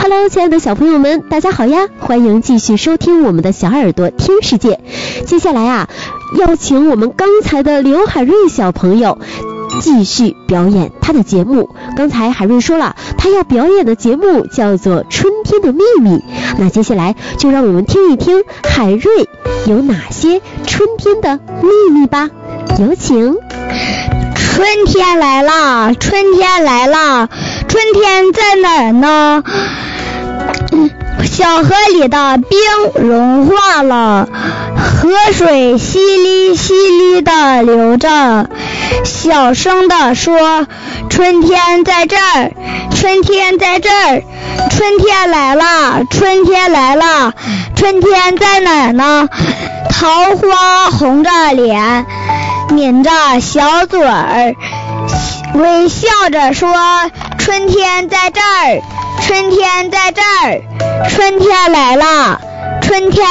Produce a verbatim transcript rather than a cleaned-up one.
Hello， 亲爱的小朋友们，大家好呀！欢迎继续收听我们的小耳朵听世界。接下来啊，邀请我们刚才的刘海瑞小朋友继续表演他的节目。刚才海瑞说了，他要表演的节目叫做《春天的秘密》。那接下来就让我们听一听海瑞有哪些春天的秘密吧。有请。 春天来了，春天来了，春天在哪儿呢？小河里的冰融化了，河水淅沥淅沥地流着，小声地说：春天在这儿，春天在这儿，春天来了，春天来了，春天在哪儿呢？桃花红着脸，抿着小嘴儿，微笑着说：春天在这儿，春天在这儿，春天来了，春天